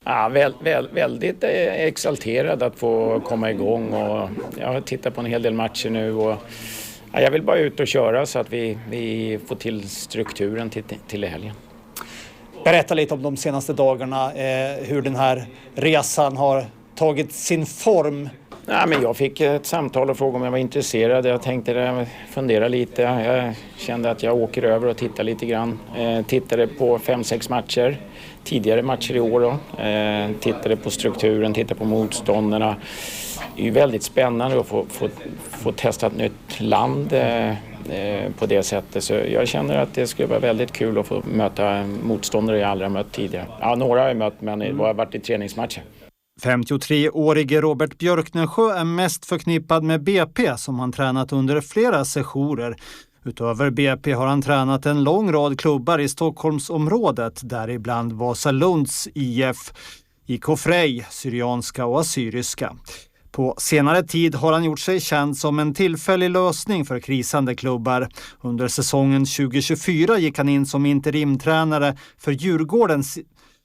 Ja, väldigt exalterad att få komma igång och jag har tittat på en hel del matcher nu och jag vill bara ut och köra så att vi får till strukturen till i helgen. Berätta lite om de senaste dagarna, hur den här resan har tagit sin form. Ja, men jag fick ett samtal och frågade om jag var intresserad. Jag tänkte fundera lite. Jag kände att jag åker över och tittar lite grann. Tittade på 5-6 matcher. Tidigare matcher i år då. Tittade på strukturen, tittade på motståndarna. Det är ju väldigt spännande att få testa ett nytt land på det sättet. Så jag känner att det skulle vara väldigt kul att få möta motståndare jag aldrig har mött tidigare. Ja, några har jag mött men det har varit i träningsmatcher. 53-årige Robert Björknesjö är mest förknippad med BP som han tränat under flera sessioner. Utöver BP har han tränat en lång rad klubbar i Stockholmsområdet, däribland Vasalunds IF, IK Frej, Syrianska och Assyriska. På senare tid har han gjort sig känd som en tillfällig lösning för krisande klubbar. Under säsongen 2024 gick han in som interimtränare för Djurgårdens.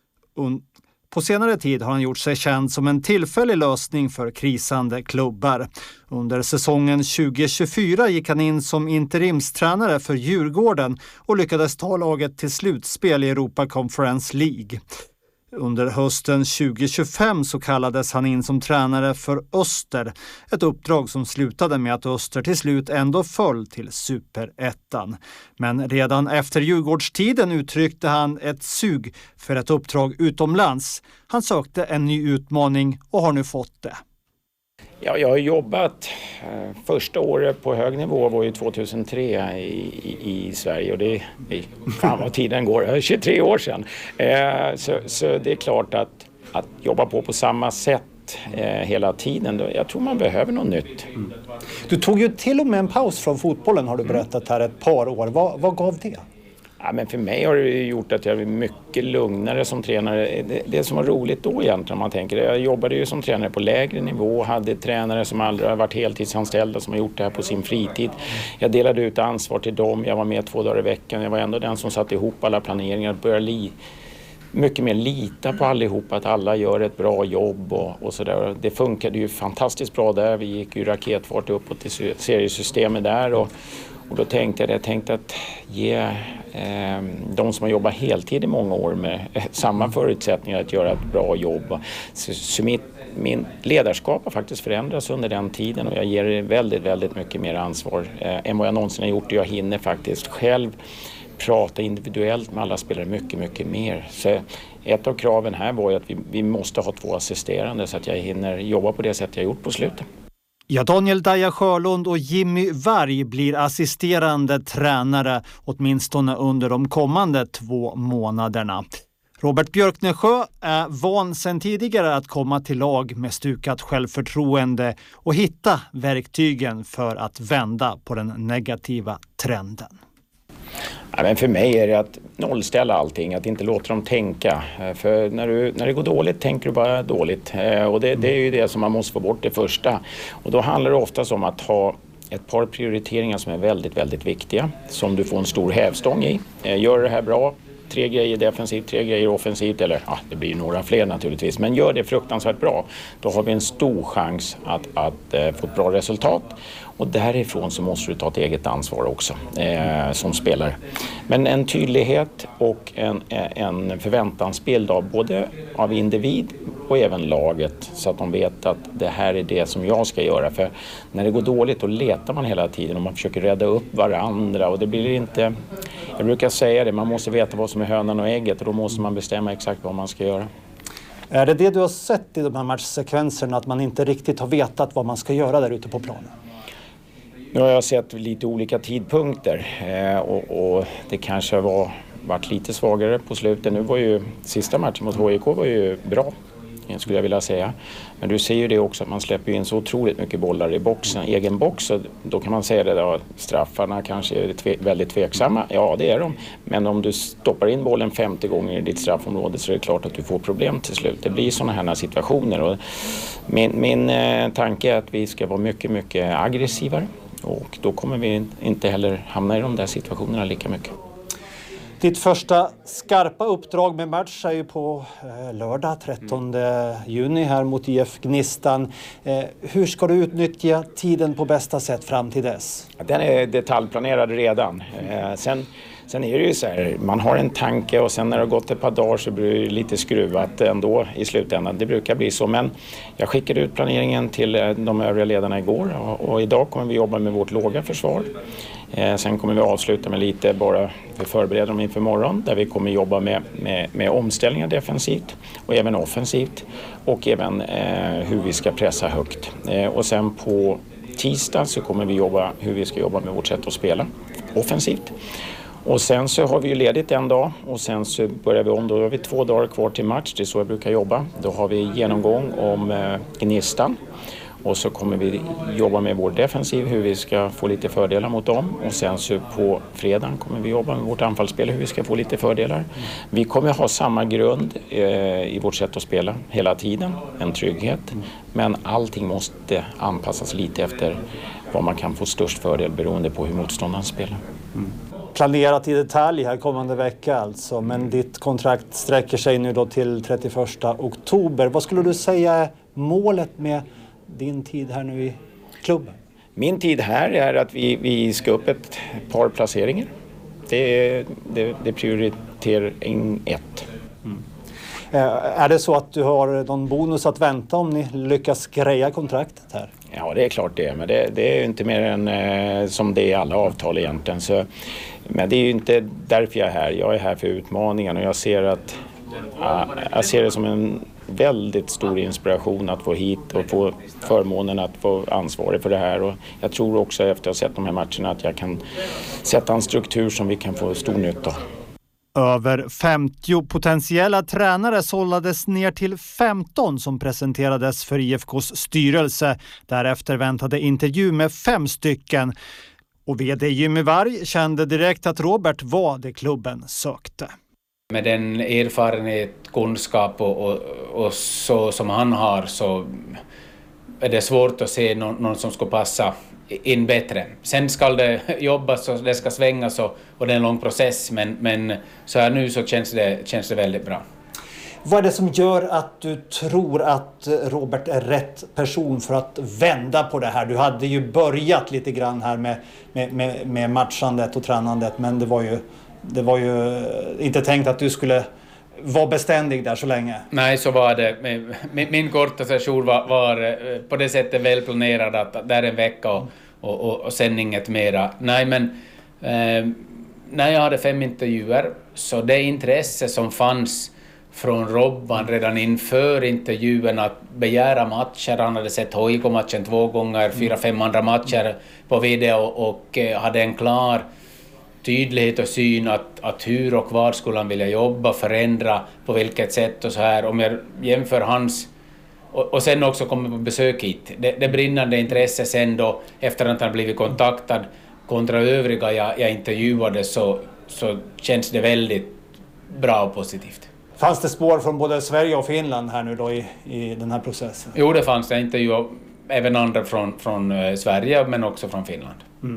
På senare tid har han gjort sig känd som en tillfällig lösning för krisande klubbar. Under säsongen 2024 gick han in som interimstränare för Djurgården och lyckades ta laget till slutspel i Europa Conference League. Under hösten 2025 så kallades han in som tränare för Öster, ett uppdrag som slutade med att Öster till slut ändå föll till Superettan. Men redan efter Djurgårdstiden uttryckte han ett sug för ett uppdrag utomlands. Han sökte en ny utmaning och har nu fått det. Ja, jag har jobbat första året på hög nivå var ju 2003 i Sverige och det fan vad tiden går, 23 år sedan. Så det är klart att jobba på samma sätt hela tiden, jag tror man behöver något nytt. Du tog ju till och med en paus från fotbollen har du berättat här ett par år. Vad gav det? Ja, men för mig har det gjort att jag är mycket lugnare som tränare. Det som var roligt då egentligen om man tänker. Jag jobbade ju som tränare på lägre nivå. Hade tränare som aldrig har varit heltidsanställda som har gjort det här på sin fritid. Jag delade ut ansvar till dem. Jag var med 2 dagar i veckan. Jag var ändå den som satte ihop alla planeringar. Började mycket mer lita på allihopa att alla gör ett bra jobb och sådär. Det funkade ju fantastiskt bra där. Vi gick ju raketfart uppåt till seriesystemet där och då tänkte jag att ge de som har jobbat heltid i många år med samma förutsättningar att göra ett bra jobb. Så min ledarskap har faktiskt förändrats under den tiden och jag ger det väldigt, väldigt mycket mer ansvar än vad jag någonsin har gjort. Jag hinner faktiskt själv prata individuellt med alla spelare mycket, mycket mer. Så ett av kraven här var ju att vi måste ha 2 assisterande så att jag hinner jobba på det sätt jag gjort på slutet. Ja, Daniel Daja Sjölund och Jimmy Varg blir assisterande tränare åtminstone under de kommande 2 månaderna. Robert Björknesjö är van sedan tidigare att komma till lag med stukat självförtroende och hitta verktygen för att vända på den negativa trenden. Ja, men för mig är det att nollställa allting, att inte låta dem tänka. För när det går dåligt tänker du bara dåligt. Och det är ju det som man måste få bort det första. Och då handlar det oftast om att ha ett par prioriteringar som är väldigt, väldigt viktiga. Som du får en stor hävstång i. Gör det här bra. 3 grejer defensivt, 3 grejer offensivt. Eller det blir några fler naturligtvis. Men gör det fruktansvärt bra. Då har vi en stor chans att få ett bra resultat. Och därifrån så måste du ta ett eget ansvar också som spelare. Men en tydlighet och en förväntansbild av både av individ och även laget. Så att de vet att det här är det som jag ska göra. För när det går dåligt då letar man hela tiden och man försöker rädda upp varandra. Och det blir inte... Jag brukar säga det, man måste veta vad som är hönan och ägget och då måste man bestämma exakt vad man ska göra. Är det du har sett i de här matchsekvenserna att man inte riktigt har vetat vad man ska göra där ute på planen? Nu har jag sett lite olika tidpunkter och det kanske har varit lite svagare på slutet. Nu var ju sista matchen mot HIK var ju bra, skulle jag vilja säga. Men du ser ju det också att man släpper in så otroligt mycket bollar i boxen, egen box. Så då kan man säga det då, straffarna kanske är väldigt tveksamma. Ja, det är de. Men om du stoppar in bollen 50 gånger i ditt straffområde så är det klart att du får problem till slut. Det blir sådana här situationer. Och min tanke är att vi ska vara mycket, mycket aggressivare. Och då kommer vi inte heller hamna i de där situationerna lika mycket. Ditt första skarpa uppdrag med match är ju på lördag 13 juni här mot IF Gnistan. Hur ska du utnyttja tiden på bästa sätt fram till dess? Den är detaljplanerad redan. Sen är det ju så här, man har en tanke och sen när det har gått ett par dagar så blir det lite skruvat ändå i slutändan. Det brukar bli så, men jag skickade ut planeringen till de övriga ledarna igår och idag kommer vi jobba med vårt låga försvar. Sen kommer vi avsluta med lite bara förbereda dem inför morgon där vi kommer jobba med omställningar defensivt och även offensivt och även hur vi ska pressa högt. Och sen på tisdag så kommer vi jobba hur vi ska jobba med vårt sätt att spela offensivt. Och sen så har vi ju ledigt en dag och sen så börjar vi om. Då har vi 2 dagar kvar till match, det är så jag brukar jobba. Då har vi genomgång om Gnistan och så kommer vi jobba med vår defensiv, hur vi ska få lite fördelar mot dem. Och sen så på fredagen kommer vi jobba med vårt anfallsspel, hur vi ska få lite fördelar. Vi kommer ha samma grund i vårt sätt att spela hela tiden, en trygghet. Men allting måste anpassas lite efter vad man kan få störst fördel beroende på hur motståndaren spelar. Planerat i detalj här kommande vecka alltså, men ditt kontrakt sträcker sig nu då till 31 oktober. Vad skulle du säga är målet med din tid här nu i klubben? Min tid här är att vi ska upp ett par placeringar. Det är prioritering 1. Är det så att du har någon bonus att vänta om ni lyckas greja kontraktet här? Ja, det är klart det, men det är ju inte mer än som det är i alla avtal egentligen. Så, men det är ju inte därför jag är här. Jag är här för utmaningen och jag ser det som en väldigt stor inspiration att få hit och få förmånen att få ansvarig för det här. Och jag tror också efter att ha sett de här matcherna att jag kan sätta en struktur som vi kan få stor nytta av. Över 50 potentiella tränare sållades ner till 15 som presenterades för IFKs styrelse. Därefter väntade intervju med 5 stycken. Och vd Jimmy Varg kände direkt att Robert var det klubben sökte. Med den erfarenhet, kunskap och så som han har så är det svårt att se någon som ska passa in bättre. Sen ska det jobbas och det ska svängas och det är en lång process, men så här nu så känns det väldigt bra. Vad är det som gör att du tror att Robert är rätt person för att vända på det här? Du hade ju börjat lite grann här med matchandet och tränandet, men det var ju inte tänkt att du skulle vara beständig där så länge. Nej, så var det. Min korta session var på det sättet välplanerad att där är en vecka och sen inget mera. Nej, men när jag hade 5 intervjuer så det intresse som fanns från Robban redan inför intervjun att begära matcher. Han hade sett HIK-matchen 2 gånger, 4-5 andra matcher på video och hade en klar tydlighet och syn att hur och var skulle han vilja jobba, förändra, på vilket sätt och så här. Om jag jämför hans och sen också kommer på besök hit. Det brinnande intresse sen då efter att han blivit kontaktad kontra övriga jag intervjuade så känns det väldigt bra och positivt. Fanns det spår från både Sverige och Finland här nu då i den här processen? Jo, det fanns det. Intervjuade även andra från Sverige men också från Finland.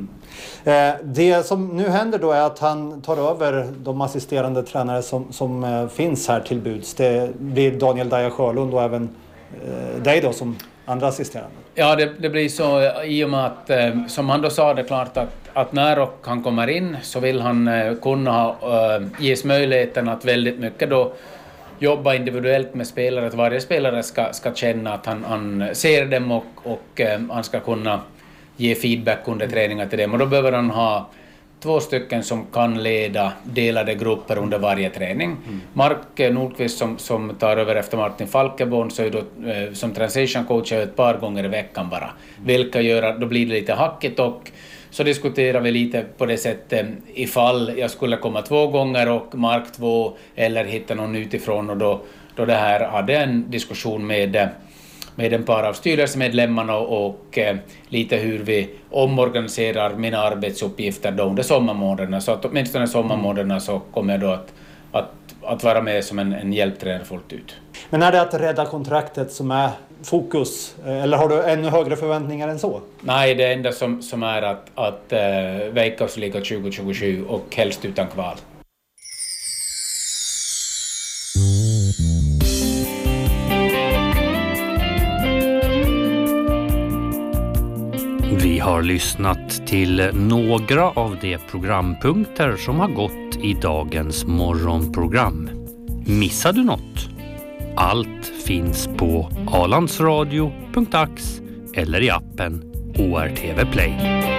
Det som nu händer då är att han tar över de assisterande tränare som finns här till buds. Det blir Daniel Daja Sjölund och även dig då som andra assisterande. Ja, det blir så i och med att som han då sa det klart att när han kommer in så vill han kunna ges möjligheten att väldigt mycket då jobba individuellt med spelare, att varje spelare ska känna att han ser dem och han ska kunna ge feedback under träningar till dem. Och då behöver han ha 2 stycken som kan leda delade grupper under varje träning. Mark Nordqvist som tar över efter Martin Falkeborn så är då som transition coach ett par gånger i veckan bara. Vilka gör att då blir det lite hackigt och så diskuterar vi lite på det sättet ifall jag skulle komma 2 gånger och Mark 2 eller hitta någon utifrån och då det här hade en diskussion med en par av styrelsemedlemmarna och lite hur vi omorganiserar mina arbetsuppgifter då under sommarmånaderna. Så att åtminstone sommarmånaderna så kommer jag då att vara med som en hjälptränare fullt ut. Men är det att rädda kontraktet som är fokus? Eller har du ännu högre förväntningar än så? Nej, det enda som är att Veikkausliiga 2027 och helst utan kval. Vi har lyssnat till några av de programpunkter som har gått i dagens morgonprogram. Missar du något? Allt finns på alandsradio.ax eller i appen ORTV Play.